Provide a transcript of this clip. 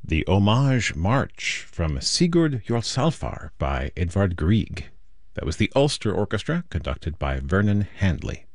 The Homage March from Sigurd Jorsalfar by Edvard Grieg. That was the Ulster Orchestra, conducted by Vernon Handley.